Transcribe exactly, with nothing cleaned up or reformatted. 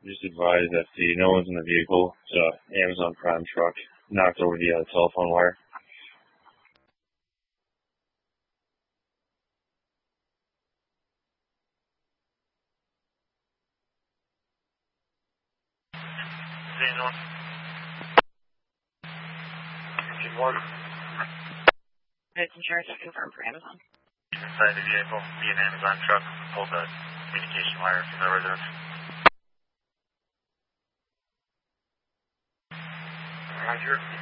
Just advised that the no one's in the vehicle. It's an Amazon Prime truck knocked over the uh, telephone wire. One. It's insurance is confirmed for Amazon. Inside the vehicle, be an Amazon truck, pulled the communication wire from the residence. Roger.